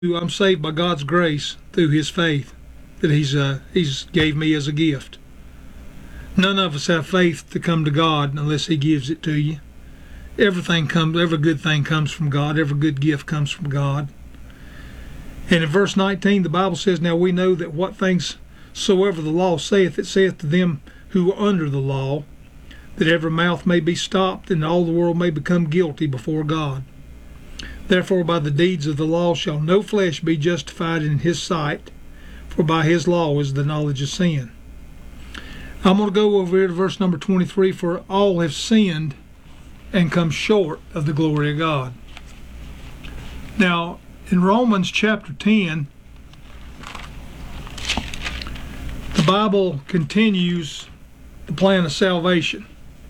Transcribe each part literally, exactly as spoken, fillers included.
I'm saved by God's grace through His faith that He's uh, He's gave me as a gift. None of us have faith to come to God unless He gives it to you. Everything comes, every good thing comes from God. Every good gift comes from God. And in verse nineteen, the Bible says, "Now we know that what things soever the law saith, it saith to them who are under the law, that every mouth may be stopped, and all the world may become guilty before God. Therefore by the deeds of the law shall no flesh be justified in His sight, for by His law is the knowledge of sin." I'm going to go over here to verse number twenty-three. "For all have sinned and come short of the glory of God." Now, in Romans chapter ten, the Bible continues the plan of salvation.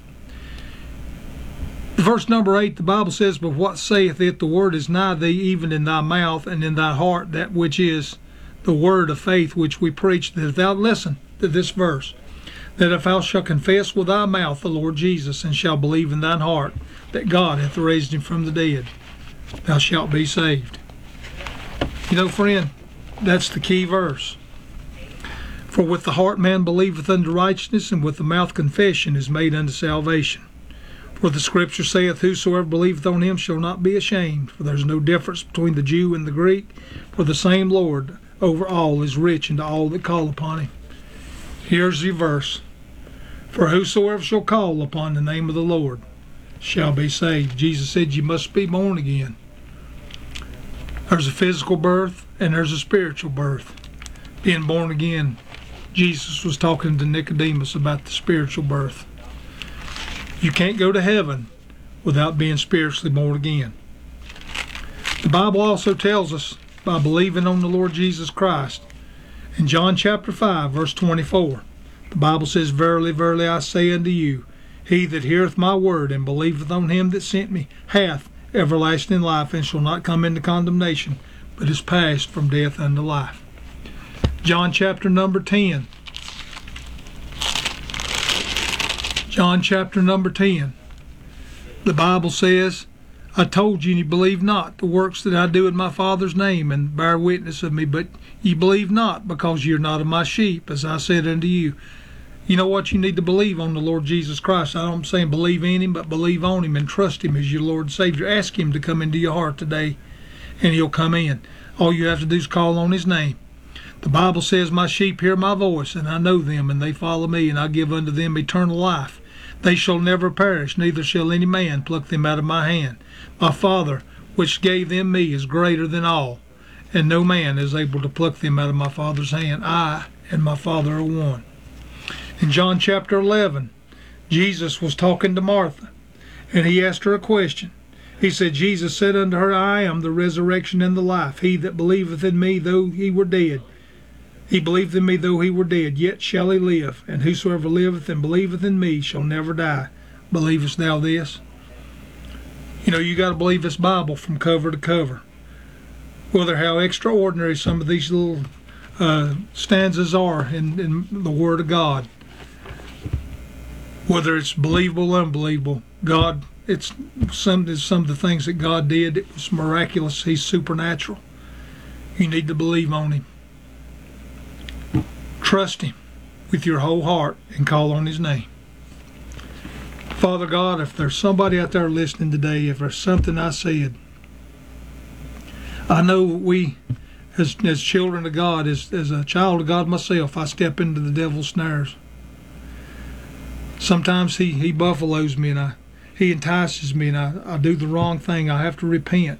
Verse number eight, the Bible says, "But what saith it? The word is nigh thee, even in thy mouth and in thy heart, that which is the word of faith which we preach, that if thou," listen to this verse, "that if thou shalt confess with thy mouth the Lord Jesus, and shalt believe in thine heart that God hath raised him from the dead, thou shalt be saved." You know, friend, that's the key verse. "For with the heart man believeth unto righteousness, and with the mouth confession is made unto salvation. For the Scripture saith, Whosoever believeth on Him shall not be ashamed. For there is no difference between the Jew and the Greek, for the same Lord over all is rich unto all that call upon Him." Here's the verse. "For whosoever shall call upon the name of the Lord shall be saved." Jesus said you must be born again. There's a physical birth and there's a spiritual birth. Being born again, Jesus was talking to Nicodemus about the spiritual birth. You can't go to heaven without being spiritually born again. The Bible also tells us by believing on the Lord Jesus Christ. In John chapter five, verse twenty-four, the Bible says, "Verily, verily, I say unto you, he that heareth my word and believeth on Him that sent me hath everlasting life, and shall not come into condemnation, but is passed from death unto life." John chapter number ten. John chapter number ten. The Bible says, "I told you, and ye believe not. The works that I do in my Father's name, and bear witness of me, but ye believe not, because ye are not of my sheep, as I said unto you." You know what? You need to believe on the Lord Jesus Christ. I'm saying believe in Him, but believe on Him and trust Him as your Lord and Savior. Ask Him to come into your heart today, and He'll come in. All you have to do is call on His name. The Bible says, "My sheep hear my voice, and I know them, and they follow me, and I give unto them eternal life. They shall never perish, neither shall any man pluck them out of my hand. My Father, which gave them me, is greater than all, and no man is able to pluck them out of my Father's hand. I and my Father are one." In John chapter eleven, Jesus was talking to Martha, and He asked her a question. He said, "Jesus said unto her, I am the resurrection and the life. He that believeth in me, though he were dead, he believed in me though he were dead, yet shall he live. And whosoever liveth and believeth in me shall never die. Believest thou this?" You know, you got to believe this Bible from cover to cover. Whether how extraordinary some of these little uh, stanzas are in, in the Word of God, whether it's believable or unbelievable, God, it's some, it's some of the things that God did. It was miraculous. He's supernatural. You need to believe on Him. Trust Him with your whole heart and call on His name. Father God, if there's somebody out there listening today, if there's something I said, I know we, as, as children of God, as, as a child of God myself, I step into the devil's snares. Sometimes he, he buffaloes me, and I, he entices me, and I, I do the wrong thing. I have to repent.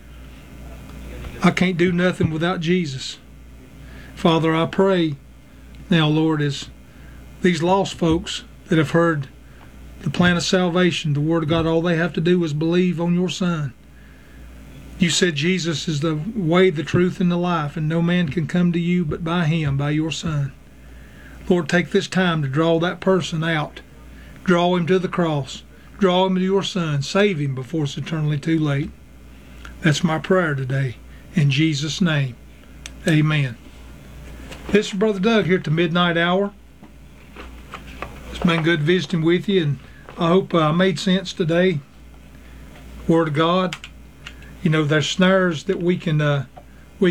I can't do nothing without Jesus. Father, I pray now, Lord, as these lost folks that have heard the plan of salvation, the Word of God, all they have to do is believe on your Son. You said Jesus is the way, the truth, and the life, and no man can come to you but by Him, by your Son. Lord, take this time to draw that person out. Draw him to the cross. Draw him to your Son. Save him before it's eternally too late. That's my prayer today. In Jesus' name, amen. This is Brother Doug here at the midnight hour. It's been good visiting with you, and I hope I made sense today. Word of God. You know, there's snares that we can uh,